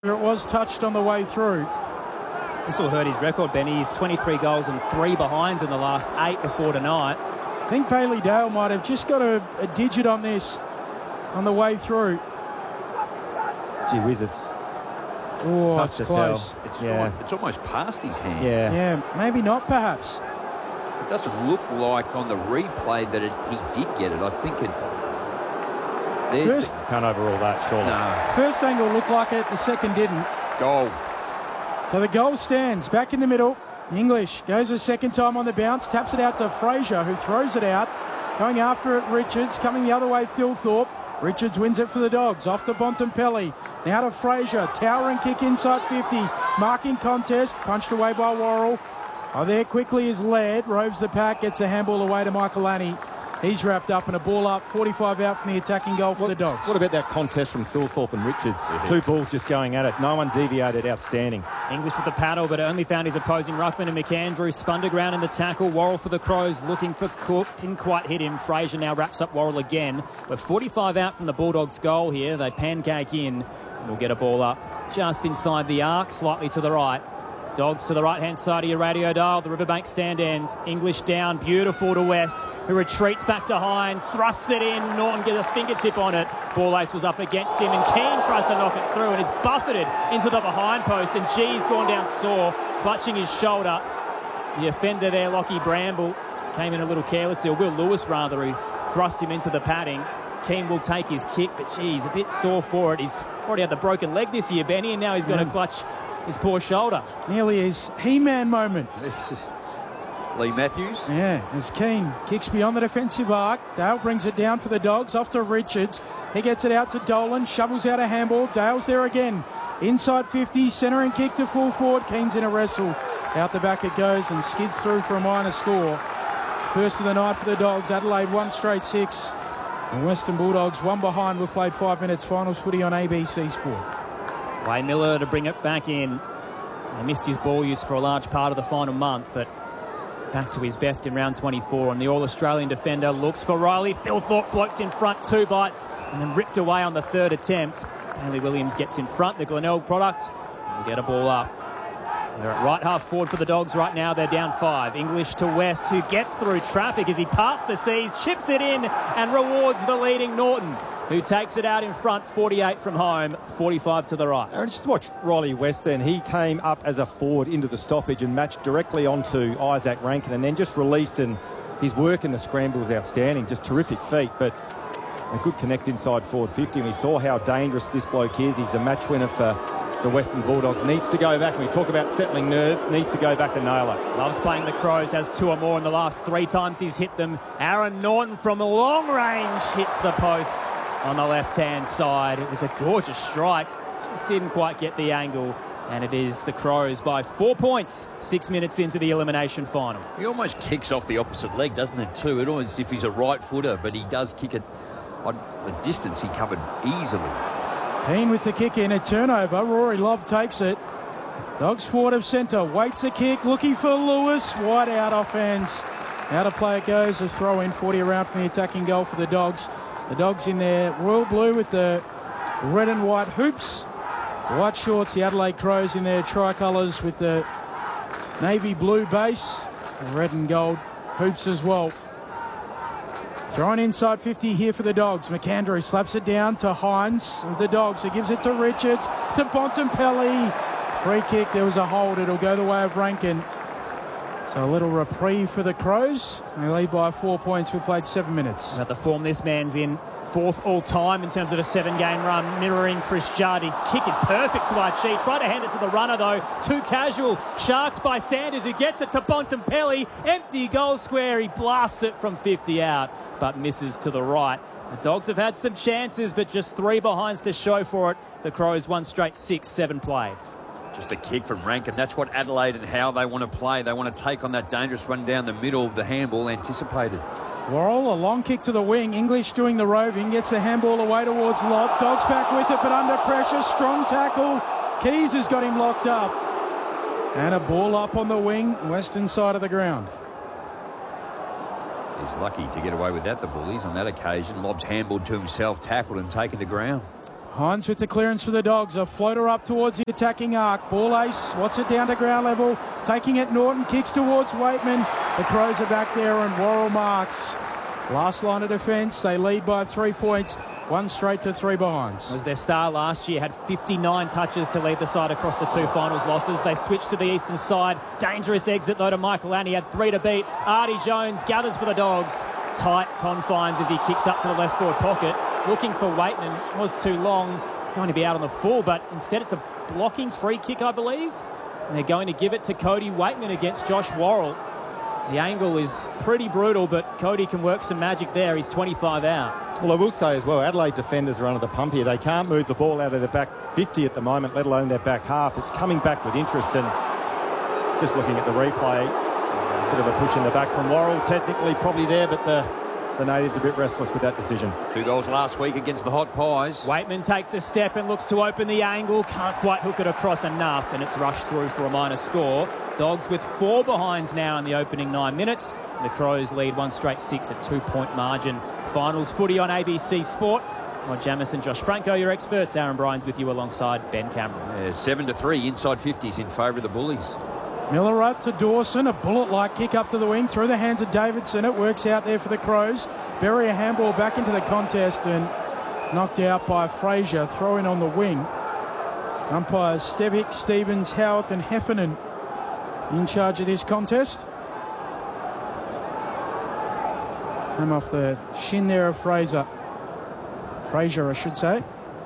It was touched on the way through. This will hurt his record, Benny. He's 23 goals and 3 behinds in the last 8 before tonight. I think Bailey Dale might have just got a digit on this on the way through. Gee whiz, it's tough it's close. It's almost past his hands. Yeah, maybe not, perhaps. It doesn't look like on the replay that he did get it. I think it... Can't overrule that, surely. No. First angle looked like it, the second didn't. Goal. So the goal stands back in the middle. English goes a second time on the bounce, taps it out to Fraser, who throws it out. Going after it, Richards. Coming the other way, Thilthorpe. Richards wins it for the Dogs. Off to Bontempelli. Now to Fraser. Towering kick inside 50. Marking contest. Punched away by Worrell. There quickly is Laird. Roves the pack. Gets the handball away to Michael Annie. He's wrapped up and a ball up. 45 out from the attacking goal for the Dogs. What about that contest from Thilthorpe and Richards? Two balls just going at it. No one deviated. Outstanding. English with the paddle, but only found his opposing ruckman and McAndrew. Spun to ground in the tackle. Worrell for the Crows looking for Cook. Didn't quite hit him. Fraser now wraps up Worrell again. We're 45 out from the Bulldogs' goal here. They pancake in. We'll get a ball up just inside the arc, slightly to the right. Dogs to the right-hand side of your radio dial, the Riverbank stand end. English down, beautiful to West, who retreats back to Hines, thrusts it in. Norton gets a fingertip on it. Ball ace was up against him, and Keane tries to knock it through, and it's buffeted into the behind post, and G's gone down sore, clutching his shoulder. The offender there, Lockie Bramble, came in a little carelessly, or Will Lewis rather, who thrust him into the padding. Keane will take his kick, but geez, a bit sore for it. He's already had the broken leg this year, Benny, and now he's going to clutch his poor shoulder. Nearly his He-Man moment. Lee Matthews. Yeah, as Keane kicks beyond the defensive arc. Dale brings it down for the Dogs, off to Richards. He gets it out to Dolan, shovels out a handball. Dale's there again. Inside 50, centre and kick to full forward. Keane's in a wrestle. Out the back it goes and skids through for a minor score. First of the night for the Dogs. Adelaide 1 straight 6. And Western Bulldogs 1 behind. We've played 5 minutes. Finals footy on ABC Sport. Wayne Miller to bring it back in. He missed his ball use for a large part of the final month, but back to his best in round 24. And the All-Australian defender looks for Riley. Thilthorpe floats in front, 2 bites, and then ripped away on the 3rd attempt. Bailey Williams gets in front, the Glenelg product, and will get a ball up. They're at right half forward for the Dogs right now. They're down 5. English to West, who gets through traffic as he parts the seas, chips it in, and rewards the leading Norton, who takes it out in front, 48 from home, 45 to the right. Just watch Riley West then. He came up as a forward into the stoppage and matched directly onto Isaac Rankin, and then just released, and his work in the scramble was outstanding. Just terrific feet, but a good connect inside forward 50. And we saw how dangerous this bloke is. He's a match winner for the Western Bulldogs. Needs to go back. When we talk about settling nerves, needs to go back and nail it. Loves playing the Crows, has 2 or more in the last 3 times he's hit them. Aaron Norton from long range hits the post on the left-hand side. It was a gorgeous strike. Just didn't quite get the angle. And it is the Crows by 4 points, 6 minutes into the elimination final. He almost kicks off the opposite leg, doesn't it, too? It almost as if he's a right footer, but he does kick it on the distance he covered easily. Keane with the kick in, a turnover. Rory Lobb takes it. Dogs forward of centre, waits a kick, looking for Lewis. Wide out offense. Out of play it goes, a throw in, 40 around from the attacking goal for the Dogs. The Dogs in their royal blue with the red and white hoops. White shorts, the Adelaide Crows in their tricolours with the navy blue base. Red and gold hoops as well. Thrown inside 50 here for the Dogs. McAndrew slaps it down to Hines of the Dogs. He gives it to Richards, to Bontempelli. Free kick, there was a hold. It'll go the way of Rankin. So a little reprieve for the Crows. They lead by 4 points. We've played 7 minutes. About the form this man's in, 4th all-time in terms of a 7-game run, mirroring Chris Judd. His kick is perfect to Archie. Tried to hand it to the runner, though. Too casual. Sharked by Sanders, who gets it to Bontempelli. Empty goal square. He blasts it from 50 out, but misses to the right. The Dogs have had some chances, but just 3 behinds to show for it. The Crows 1 straight 6-7 played. Just a kick from Rankin. That's what Adelaide and how they want to play. They want to take on that dangerous run down the middle of the handball anticipated. Worrell, a long kick to the wing. English doing the roving. Gets the handball away towards Lobb. Dogs back with it, but under pressure. Strong tackle. Keys has got him locked up. And a ball up on the wing, western side of the ground. He's lucky to get away with that, the Bullies, on that occasion. Lobb's handballed to himself, tackled and taken to ground. Hines with the clearance for the Dogs. A floater up towards the attacking arc. Ball ace. What's it down to ground level? Taking it. Norton kicks towards Waitman. The Crows are back there and Worrell marks. Last line of defence. They lead by 3 points. 1 straight to 3 behinds. Was their star last year, had 59 touches to lead the side across the 2 finals losses. They switched to the eastern side. Dangerous exit though to Michael Annie. Had 3 to beat. Artie Jones gathers for the Dogs. Tight confines as he kicks up to the left forward pocket. Looking for Waitman. Was too long. Going to be out on the full, but instead it's a blocking free kick, I believe. And they're going to give it to Cody Waitman against Josh Worrell. The angle is pretty brutal, but Cody can work some magic there. He's 25 out. Well, I will say as well, Adelaide defenders are under the pump here. They can't move the ball out of their back 50 at the moment, let alone their back half. It's coming back with interest, and just looking at the replay, a bit of a push in the back from Worrell. Technically probably there, but the natives a bit restless with that decision. 2 goals last week against the Hot Pies. Waitman takes a step and looks to open the angle. Can't quite hook it across enough, and it's rushed through for a minor score. Dogs with 4 behinds now in the opening 9 minutes. The Crows lead 1 straight 6 at 2-point margin. Finals footy on ABC Sport. Rod Jamieson, Josh Franco, your experts. Aaron Bryans with you alongside Ben Cameron. Yeah, 7-3 inside 50s in favour of the Bullies. Miller up to Dawson. A bullet-like kick up to the wing through the hands of Davidson. It works out there for the Crows. Bury a handball back into the contest and knocked out by Fraser. Throw in on the wing. Umpires Stevick, Stevens, Howarth and Heffernan in charge of this contest. Come off the shin there of Fraser, I should say.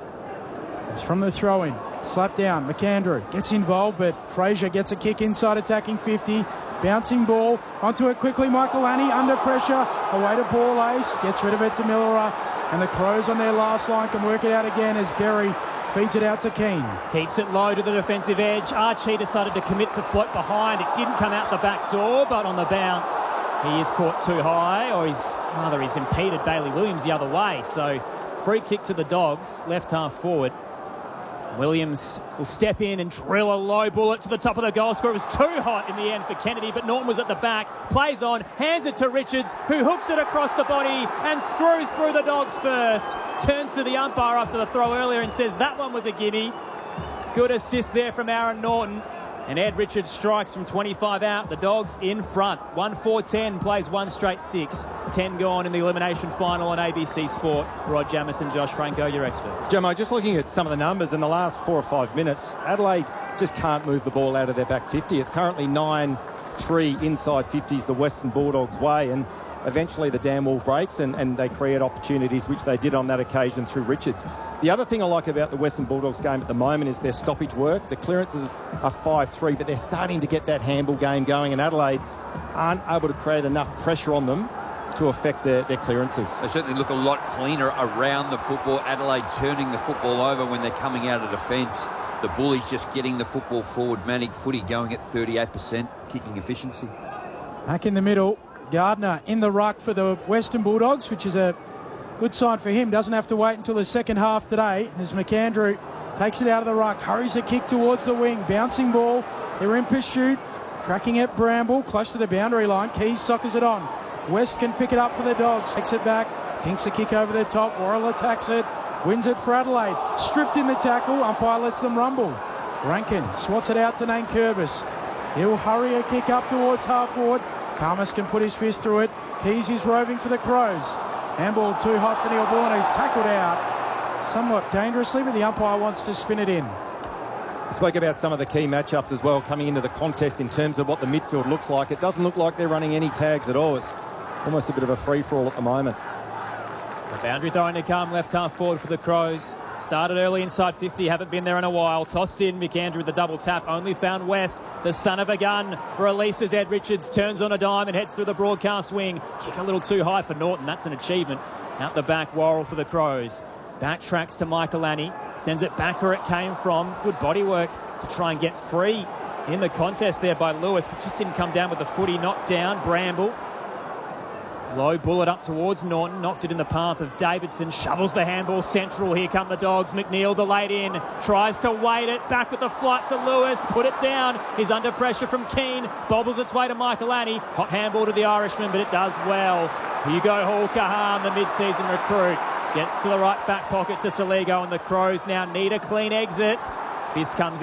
It's from the throw-in. Slap down. McAndrew gets involved, but Fraser gets a kick inside attacking 50. Bouncing ball. Onto it quickly. Michael Annie under pressure. Away to ball ace. Gets rid of it to Miller. And the Crows on their last line can work it out again as Berry feeds it out to Keane. Keeps it low to the defensive edge. Archie decided to commit to float behind. It didn't come out the back door, but on the bounce, he is caught too high, or he's impeded Bailey Williams the other way. So free kick to the Dogs, left half forward. Williams will step in and drill a low bullet to the top of the goal score. It was too hot in the end for Kennedy, but Norton was at the back. Plays on, hands it to Richards, who hooks it across the body and screws through the Dogs first. Turns to the umpire after the throw earlier and says that one was a gimme. Good assist there from Aaron Norton. And Ed Richards strikes from 25 out. The Dogs in front. 1-4-10, plays 1 straight 6. 10 gone in the elimination final on ABC Sport. Rod Jamieson, Josh Franco, your experts. Jamo, just looking at some of the numbers in the last 4 or 5 minutes, Adelaide just can't move the ball out of their back 50. It's currently 9-3 inside 50s the Western Bulldogs way, and eventually the dam wall breaks and they create opportunities, which they did on that occasion through Richards. The other thing I like about the Western Bulldogs game at the moment is their stoppage work. The clearances are 5-3, but they're starting to get that handball game going, and Adelaide aren't able to create enough pressure on them to affect their clearances. They certainly look a lot cleaner around the football. Adelaide turning the football over when they're coming out of defence. The Bullies just getting the football forward. Manic footy going at 38% kicking efficiency. Back in the middle, Gardner in the ruck for the Western Bulldogs, which is a good sign for him. Doesn't have to wait until the second half today as McAndrew takes it out of the ruck, hurries a kick towards the wing, bouncing ball. They're in pursuit, tracking at Bramble, close to the boundary line. Keys soccers it on. West can pick it up for the Dogs, takes it back, kinks a kick over the top. Worrell attacks it, wins it for Adelaide. Stripped in the tackle, umpire lets them rumble. Rankin swats it out to Nankervis. He'll hurry a kick up towards half forward. Karmas can put his fist through it. Keys is roving for the Crows. Handball too hot for Neil Bourne, who's tackled out somewhat dangerously, but the umpire wants to spin it in. We spoke about some of the key matchups as well coming into the contest in terms of what the midfield looks like. It doesn't look like they're running any tags at all. It's almost a bit of a free-for-all at the moment. So boundary throwing to come, left half forward for the Crows. Started early inside 50, haven't been there in a while. Tossed in, McAndrew with the double tap, only found West. The son of a gun releases Ed Richards, turns on a dime and heads through the broadcast wing. Kick a little too high for Norton, that's an achievement. Out the back, Worrell for the Crows. Backtracks to Michael Annie, sends it back where it came from. Good body work to try and get free in the contest there by Lewis, but just didn't come down with the footy. Knocked down, Bramble. Low bullet up towards Norton, knocked it in the path of Davidson, shovels the handball central. Here come the Dogs. McNeil, the late in, tries to weight it, back with the flight to Lewis, put it down. He's under pressure from Keane, bobbles its way to Michael Annie. Hot handball to the Irishman, but it does well. Hugo Hall-Kahan, the mid-season recruit, Gets to the right back pocket to Saligo, and the Crows now need a clean exit. This comes